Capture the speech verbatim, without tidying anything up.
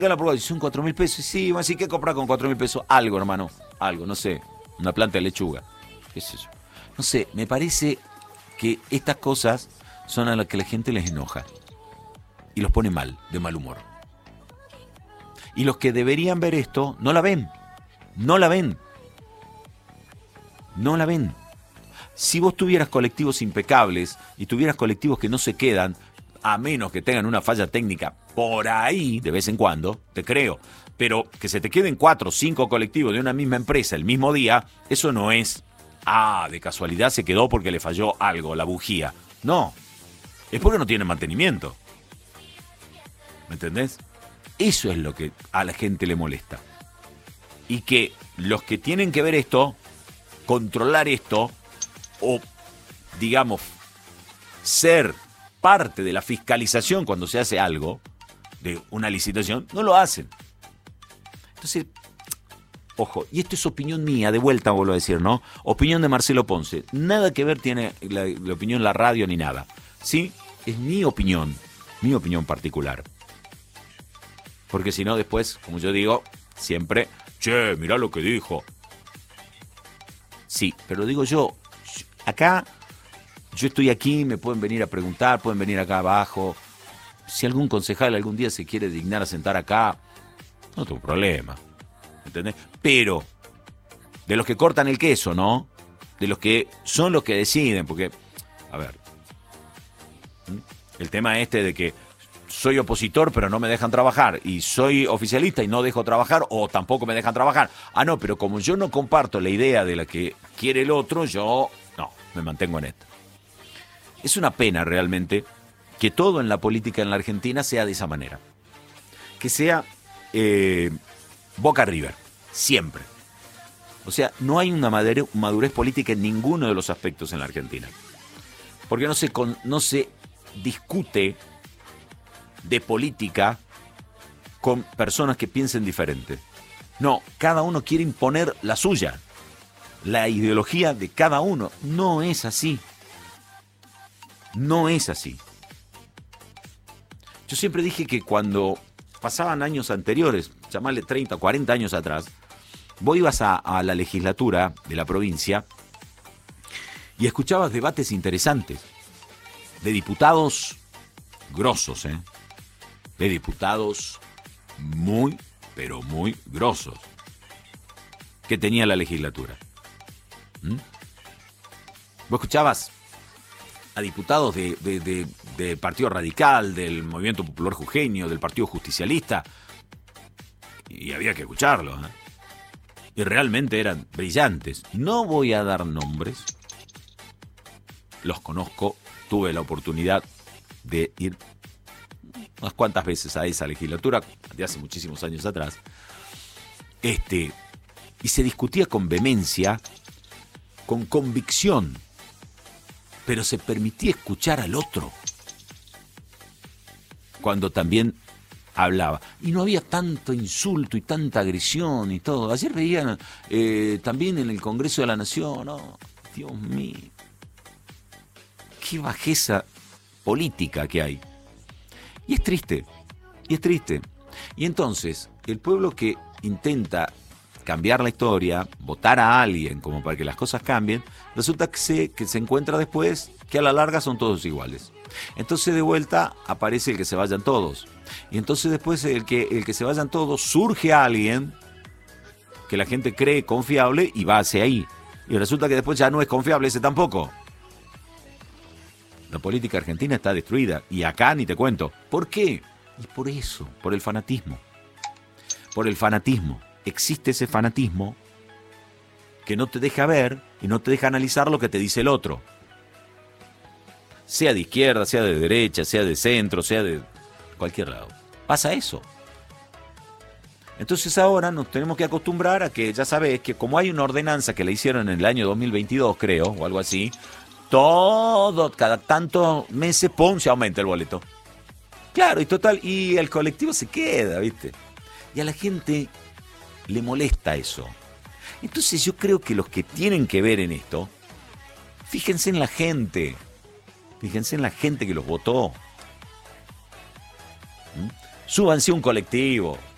la prueba, son cuatro mil pesos. Sí, así que comprar con cuatro mil pesos algo, hermano. Algo, no sé. Una planta de lechuga. ¿Qué es eso? No sé, me parece que estas cosas son a las que la gente les enoja. Y los pone mal, de mal humor. Y los que deberían ver esto, no la ven. No la ven. No la ven. Si vos tuvieras colectivos impecables y tuvieras colectivos que no se quedan, a menos que tengan una falla técnica por ahí, de vez en cuando, te creo, pero que se te queden cuatro o cinco colectivos de una misma empresa el mismo día, eso no es, ah, de casualidad se quedó porque le falló algo, la bujía. No, es porque no tiene mantenimiento. ¿Me entendés? Eso es lo que a la gente le molesta. Y que los que tienen que ver esto, controlar esto, o, digamos, ser parte de la fiscalización cuando se hace algo, de una licitación, no lo hacen. Entonces, ojo, y esto es opinión mía, de vuelta vuelvo a decir, ¿no? Opinión de Marcelo Ponce. Nada que ver tiene la, la opinión en la radio ni nada. ¿Sí? Es mi opinión, mi opinión particular. Porque si no, después, como yo digo, siempre, che, mirá lo que dijo. Sí, pero digo yo, acá, yo estoy aquí, me pueden venir a preguntar, pueden venir acá abajo. Si algún concejal algún día se quiere dignar a sentar acá, no tengo problema. ¿Entendés? Pero, de los que cortan el queso, ¿no? De los que son los que deciden, porque, a ver, el tema este de que soy opositor pero no me dejan trabajar, y soy oficialista y no dejo trabajar, o tampoco me dejan trabajar. Ah, no, pero como yo no comparto la idea de la que quiere el otro, yo no, me mantengo en esto. Es una pena realmente que todo en la política en la Argentina sea de esa manera. Que sea eh, Boca River, siempre. O sea, no hay una madurez política en ninguno de los aspectos en la Argentina. Porque no se, con, no se discute de política con personas que piensen diferente. No, cada uno quiere imponer la suya. La ideología de cada uno. No es así. No es así. Yo siempre dije que cuando pasaban años anteriores, llamarle treinta, cuarenta años atrás, vos ibas a, a la legislatura de la provincia y escuchabas debates interesantes de diputados grosos, ¿eh? De diputados muy, pero muy grosos que tenía la legislatura. ¿Mm? Vos escuchabas a diputados de, de, de, del Partido Radical, del Movimiento Popular Jujeño, del Partido Justicialista, y había que escucharlos, ¿eh? Y realmente eran brillantes. No voy a dar nombres, los conozco, tuve la oportunidad de ir unas cuantas veces a esa legislatura, de hace muchísimos años atrás, este, y se discutía con vehemencia, con convicción, pero se permitía escuchar al otro cuando también hablaba. Y no había tanto insulto y tanta agresión y todo. Ayer veían eh, también en el Congreso de la Nación, oh, Dios mío, qué bajeza política que hay. Y es triste, y es triste. Y entonces, el pueblo que intenta cambiar la historia, votar a alguien como para que las cosas cambien, resulta que se, que se encuentra después que a la larga son todos iguales. Entonces de vuelta aparece el que se vayan todos. Y entonces después el que, el que se vayan todos, surge alguien que la gente cree confiable y va hacia ahí. Y resulta que después ya no es confiable ese tampoco. La política argentina está destruida. Y acá ni te cuento. ¿Por qué? Y por eso, por el fanatismo. Por el fanatismo. Existe ese fanatismo que no te deja ver y no te deja analizar lo que te dice el otro. Sea de izquierda, sea de derecha, sea de centro, sea de cualquier lado. Pasa eso. Entonces ahora nos tenemos que acostumbrar a que, ya sabes, que como hay una ordenanza que la hicieron en el año dos mil veintidós, creo, o algo así, todo, cada tantos meses, pum, se aumenta el boleto. Claro, y total, y el colectivo se queda, ¿viste? Y a la gente le molesta eso. Entonces yo creo que los que tienen que ver en esto, fíjense en la gente, fíjense en la gente que los votó. ¿Mm? Súbanse a un colectivo,